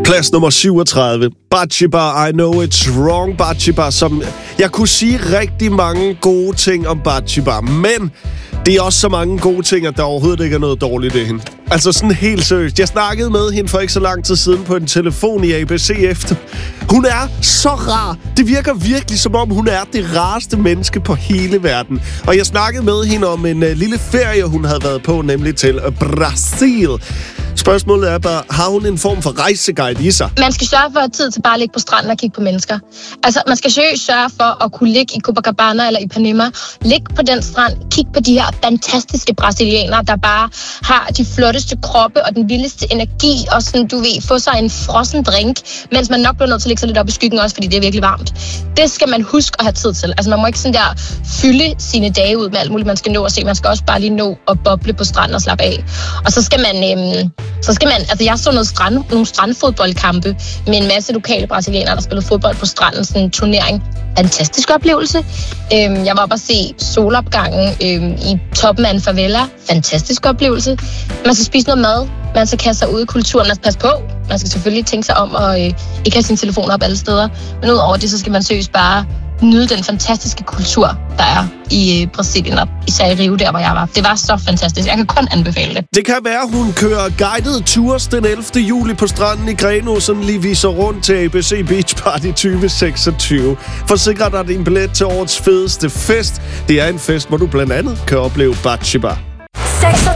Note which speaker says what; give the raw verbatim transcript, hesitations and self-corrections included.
Speaker 1: Plads nummer syvogtredive. Batsheba, I Know It's Wrong. Batsheba, som jeg kunne sige rigtig mange gode ting om Batsheba, men det er også så mange gode ting, at der overhovedet ikke er noget dårligt i hende. Altså sådan helt seriøst. Jeg snakkede med hende for ikke så lang tid siden på en telefon i A B C efter. Hun er så rar. Det virker virkelig, som om hun er det rareste menneske på hele verden. Og jeg snakkede med hende om en uh, lille ferie, hun havde været på, nemlig til uh, Brasil. Spørgsmålet er bare, har hun en form for rejseguide i sig?
Speaker 2: Man skal sørge for at have tid til bare at ligge på stranden og kigge på mennesker. Altså, man skal seriøst sørge for at kunne ligge i Copacabana eller Ipanema. Ligge på den strand, kigge på de her fantastiske brasilianere, der bare har de flotteste kroppe og den vildeste energi, og sådan, du ved, få sig en frossen drink, mens man nok bliver nødt til at ligge sig lidt op i skyggen også, fordi det er virkelig varmt. Det skal man huske at have tid til. Altså, man må ikke sådan der fylde sine dage ud med alt muligt, man skal nå at se. Man skal også bare lige nå at boble på stranden og slappe af. Og så skal man... Øhm, Så skal man, altså jeg så noget strand, nogle strandfodboldkampe med en masse lokale brasilianere, der spillede fodbold på stranden, sådan en turnering. Fantastisk oplevelse. Øhm, jeg var oppe at se solopgangen øhm, i toppen af en favela. Fantastisk oplevelse. Man skal spise noget mad, man skal kaste sig ud i kulturen, man skal passe på. Man skal selvfølgelig tænke sig om at øh, ikke have sin telefon op alle steder. Men udover det, så skal man seriøst bare nyde den fantastiske kultur, der er i øh, Brasilien, og især i Rio, der hvor jeg var. Det var så fantastisk. Jeg kan kun anbefale det.
Speaker 1: Det kan være, hun kører guided tours den ellevte juli på stranden i Greno, som lige viser rundt til A B C Beach Party tyve seksogtyve. Forsikrer dig din billet til årets fedeste fest. Det er en fest, hvor du blandt andet kan opleve Batsheba.
Speaker 3: seksogtredive